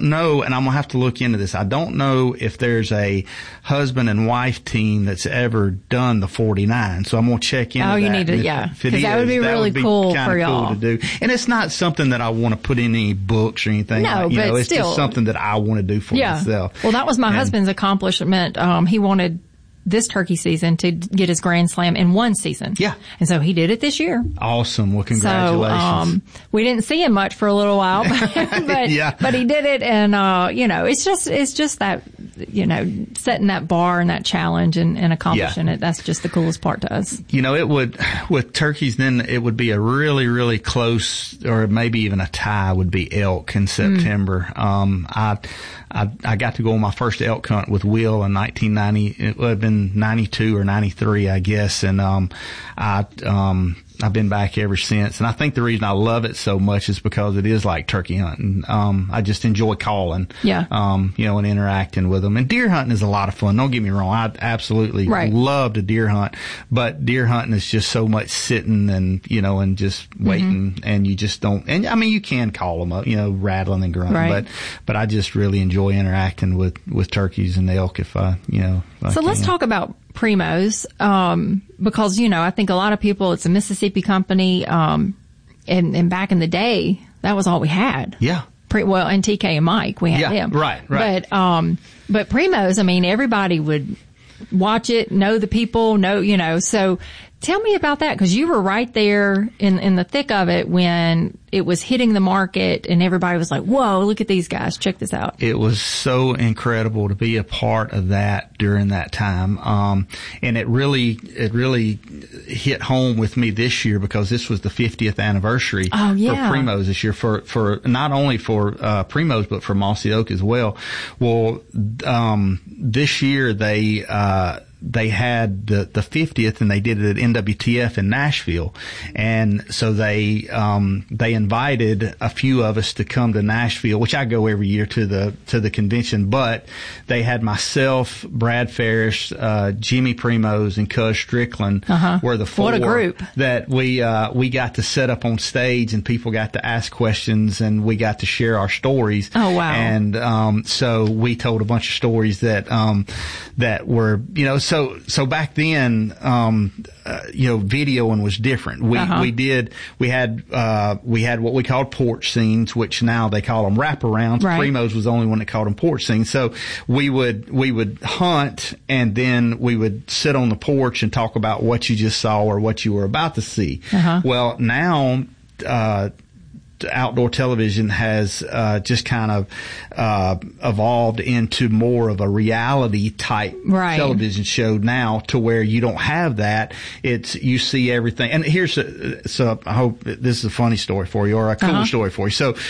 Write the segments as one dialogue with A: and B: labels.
A: don't know, and I'm going to have to look into this. I don't know if there's a husband and wife team that's ever done the 49. So I'm going to check into that.
B: Oh, you need to, yeah. Because that would be really cool for y'all.
A: Cool to do. And it's not something that I want to put in any books or anything.
B: No, but
A: it's just something that I want to do for myself.
B: Well, that was my husband's accomplishment. He wanted this turkey season to get his Grand Slam in one season.
A: Yeah.
B: And so he did it this year.
A: Awesome. Well, congratulations.
B: So, we didn't see him much for a little while, but he did it. And, it's just that, setting that bar and that challenge and accomplishing it. That's just the coolest part to us.
A: With turkeys, then it would be a really, really close, or maybe even a tie would be elk in September. I got to go on my first elk hunt with Will in 1990. It would have been 92 or 93, I guess. And, I've been back ever since. And I think the reason I love it so much is because it is like turkey hunting. I just enjoy calling, and interacting with them. And deer hunting is a lot of fun. Don't get me wrong. I absolutely love to deer hunt, but deer hunting is just so much sitting and just waiting, and you just don't, and I mean, you can call them up, rattling and grunting, but I just really enjoy interacting with turkeys and elk if I
B: let's talk about Primos, because, I think a lot of people, it's a Mississippi company, and back in the day, that was all we had.
A: Yeah.
B: And TK and Mike, we had them.
A: Right.
B: But Primos, I mean, everybody would watch it, know the people, so tell me about that, because you were right there in the thick of it when it was hitting the market and everybody was like, whoa, look at these guys. Check this out.
A: It was so incredible to be a part of that during that time. And it really hit home with me this year because this was the 50th anniversary for Primos this year, for not only for Primos, but for Mossy Oak as well. Well, this year they had the 50th, and they did it at NWTF in Nashville. And so they invited a few of us to come to Nashville, which I go every year to the convention, but they had myself, Brad Ferris, Jimmy Primos, and Cuz Strickland were the four.
B: What a group.
A: That we got to set up on stage, and people got to ask questions, and we got to share our stories.
B: Oh, wow.
A: And so we told a bunch of stories that were, so back then, videoing was different. We had what we called porch scenes, which now they call them wraparounds.
B: Right.
A: Primos was the only one that called them porch scenes. So we would hunt, and then we would sit on the porch and talk about what you just saw or what you were about to see. Well, now, outdoor television has just kind of evolved into more of a reality type television show now, to where you don't have that. You see everything. And so I hope this is a funny story for you, or a cool story for you. So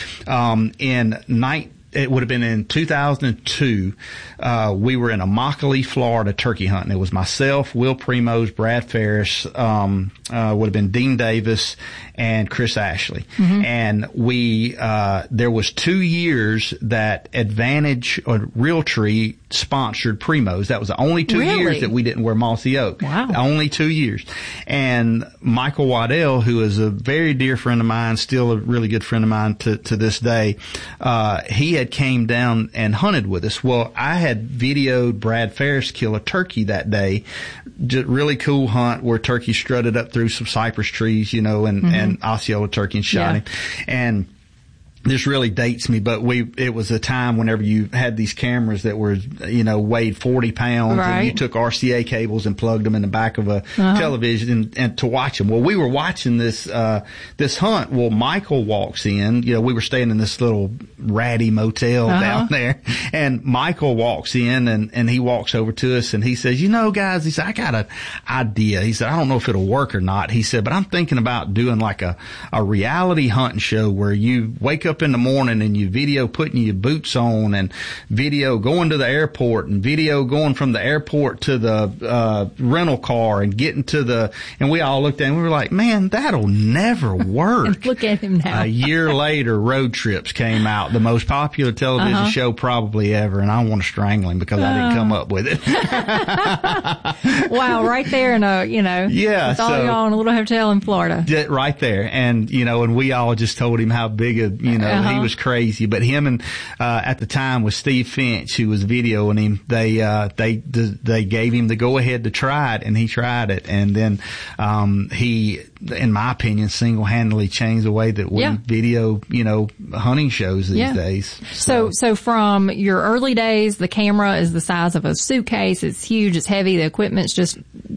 A: it would have been in 2002. We were in Immokalee, Florida, turkey hunting. It was myself, Will Primos, Brad Ferris, would have been Dean Davis, and Chris Ashley. And there was 2 years that Advantage or Realtree sponsored Primos. That was the only 2 years that we didn't wear Mossy Oak.
B: Wow.
A: Only 2 years. And Michael Waddell, who is a very dear friend of mine, still a really good friend of mine to this day, he had came down and hunted with us. Well, I had videoed Brad Ferris kill a turkey that day. Just really cool hunt where turkey strutted up through some cypress trees, and Osceola turkey, and shot him. And this really dates me, but it was a time whenever you had these cameras that were, weighed 40 pounds, and you took RCA cables and plugged them in the back of a television and to watch them. Well, we were watching this hunt. Well, Michael walks in, we were staying in this little ratty motel down there, and Michael walks in and he walks over to us and he says, guys, he said, I got an idea. He said, I don't know if it'll work or not. He said, but I'm thinking about doing like a reality hunting show where you wake up in the morning and you video putting your boots on, and video going to the airport, and video going from the airport to the rental car and getting to and we all looked at it and we were like, man, that'll never work.
B: Look at him now.
A: A year later, Road Trips came out, the most popular television show probably ever, and I want to strangle him because I didn't come up with it.
B: Wow, right there in with all y'all in a little hotel in Florida.
A: Right there. And, and we all just told him how big a, he was crazy. But him and, at the time was Steve Finch, who was videoing him. They gave him the go ahead to try it, and he tried it. And then, he, in my opinion, single-handedly changed the way that we video, hunting shows these days.
B: So from your early days, the camera is the size of a suitcase. It's huge. It's heavy. The equipment's just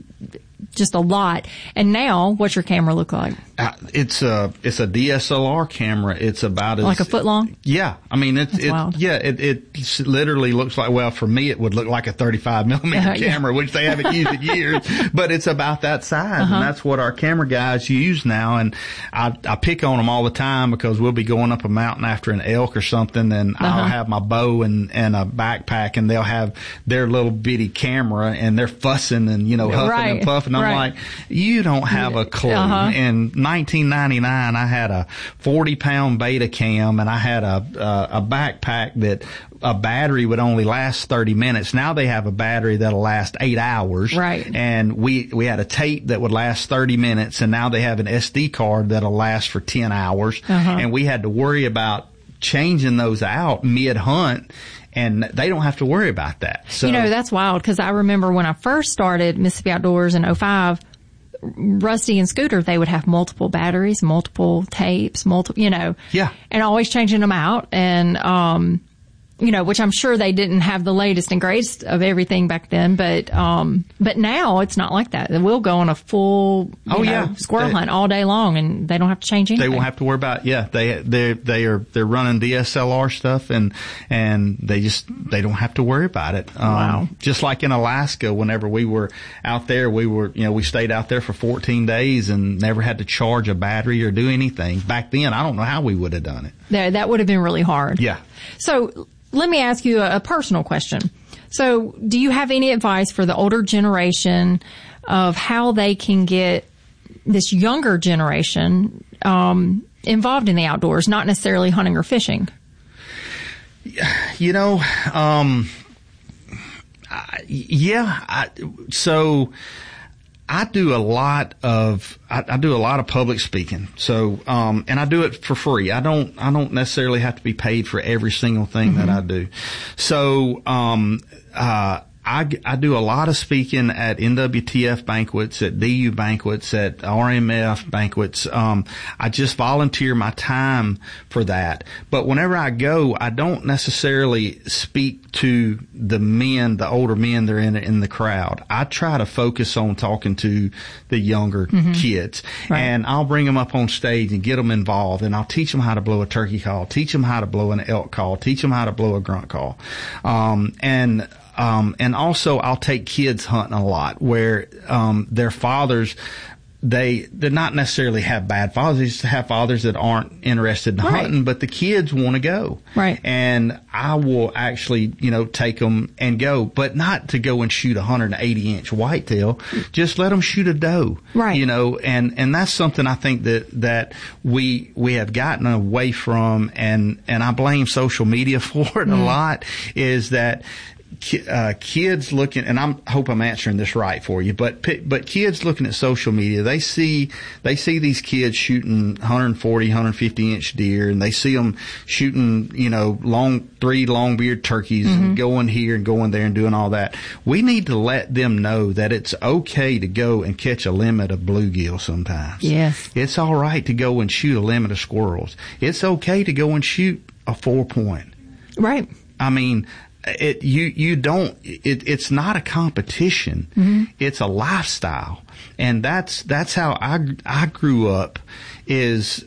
B: a lot. And now, what's your camera look like?
A: It's a DSLR camera. It's about
B: like a foot long?
A: Yeah. I mean, it literally looks like, well, for me, it would look like a 35 millimeter camera, which they haven't used in years, but it's about that size. And that's what our camera guys use now. And I pick on them all the time because we'll be going up a mountain after an elk or something, and I'll have my bow and a backpack, and they'll have their little bitty camera, and they're fussing and, huffing and puffing. I'm like, you don't have a clue. And 1999, I had a 40-pound Betacam, and I had a backpack that a battery would only last 30 minutes. Now they have a battery that'll last 8 hours.
B: Right.
A: And we had a tape that would last 30 minutes, and now they have an SD card that'll last for 10 hours. And we had to worry about changing those out mid-hunt. And they don't have to worry about that. So,
B: that's wild, because I remember when I first started Mississippi Outdoors in 2005, Rusty and Scooter, they would have multiple batteries, multiple tapes, and always changing them out. And, which I'm sure they didn't have the latest and greatest of everything back then, but now it's not like that. We'll go on a full, squirrel hunt all day long, and they don't have to change anything.
A: They won't have to worry about, they're running DSLR stuff, and they don't have to worry about it.
B: Wow.
A: Just like in Alaska, whenever we were out there, we stayed out there for 14 days and never had to charge a battery or do anything. Back then, I don't know how we would have done it.
B: That would have been really hard.
A: Yeah.
B: So, let me ask you a personal question. So, do you have any advice for the older generation of how they can get this younger generation involved in the outdoors, not necessarily hunting or fishing?
A: So I do a lot of public speaking. So, and I do it for free. I don't necessarily have to be paid for every single thing that I do. So, I do a lot of speaking at NWTF banquets, at DU banquets, at RMF banquets. I just volunteer my time for that. But whenever I go, I don't necessarily speak to the older men that are in the crowd. I try to focus on talking to the younger kids. Right. And I'll bring them up on stage and get them involved, and I'll teach them how to blow a turkey call, teach them how to blow an elk call, teach them how to blow a grunt call. And also I'll take kids hunting a lot where, their fathers, they not necessarily have bad fathers. They just have fathers that aren't interested in hunting, but the kids want to go.
B: Right.
A: And I will actually, take them and go, but not to go and shoot a 180-inch whitetail. Just let them shoot a doe.
B: Right.
A: And that's something I think that we have gotten away from, and I blame social media for it a lot, is that kids looking, and I hope I'm answering this right for you, but kids looking at social media, they see these kids shooting 140, 150-inch deer, and they see them shooting, 3 long-beard turkeys and going here and going there and doing all that. We need to let them know that it's okay to go and catch a limit of bluegill sometimes.
B: Yes.
A: It's all right to go and shoot a limit of squirrels. It's okay to go and shoot a 4-point.
B: Right.
A: I mean, it's not a competition. It's a lifestyle. And that's how I grew up is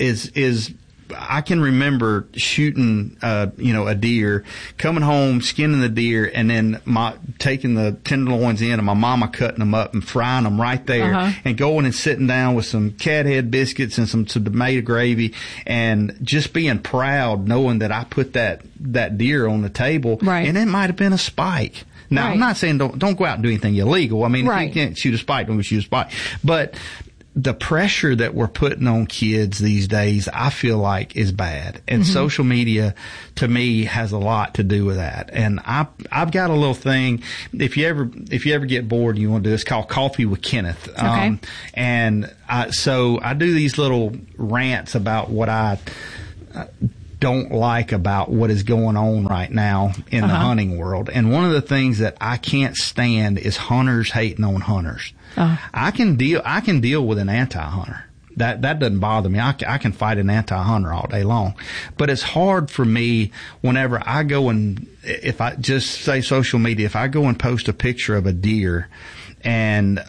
A: I can remember shooting, a deer, coming home, skinning the deer, and then taking the tenderloins in, and my mama cutting them up and frying them right there, and going and sitting down with some cat head biscuits and some tomato gravy, and just being proud knowing that I put that deer on the table.
B: Right.
A: And it might have been a spike. Now, I'm not saying don't go out and do anything illegal. I mean, if you can't shoot a spike, don't go shoot a spike. But the pressure that we're putting on kids these days, I feel like is bad. And social media, to me, has a lot to do with that. And I've got a little thing. If you ever get bored and you want to do it, it's called Coffee with Kenneth.
B: Okay.
A: So I do these little rants about what I don't like about what is going on right now in the hunting world. And one of the things that I can't stand is hunters hating on hunters. I can deal with an anti-hunter. That doesn't bother me. I can fight an anti-hunter all day long. But it's hard for me whenever I go and, if I just say social media, if I go and post a picture of a deer and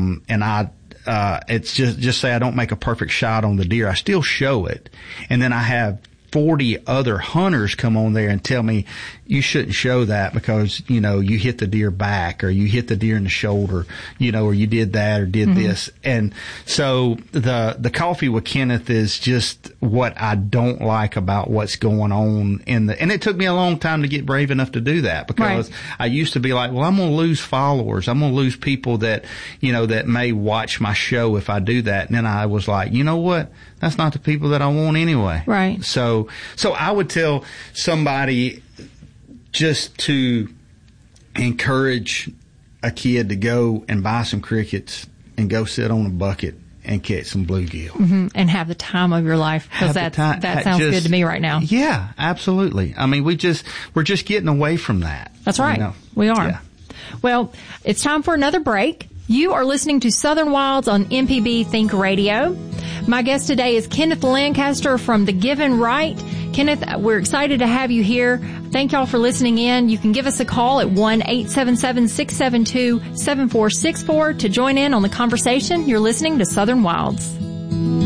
A: it's just say I don't make a perfect shot on the deer, I still show it. And then I have 40 other hunters come on there and tell me you shouldn't show that because, you know, you hit the deer back or you hit the deer in the shoulder, you know, or you did that or did this. And so the Coffee with Kenneth is just what I don't like about what's going on and it took me a long time to get brave enough to do that because I used to be like, well, I'm going to lose followers. I'm going to lose people that, you know, that may watch my show if I do that. And then I was like, you know what? That's not the people that I want anyway.
B: Right.
A: So I would tell somebody just to encourage a kid to go and buy some crickets and go sit on a bucket and catch some bluegill.
B: And have the time of your life, because that sounds good to me right now.
A: Yeah, absolutely. I mean, we're just getting away from that.
B: That's right.
A: You know?
B: We are.
A: Yeah.
B: Well, it's time for another break. You are listening to Southern Wilds on MPB Think Radio. My guest today is Kenneth Lancaster from The Given Right. Kenneth, we're excited to have you here. Thank y'all for listening in. You can give us a call at 1-877-672-7464 to join in on the conversation. You're listening to Southern Wilds.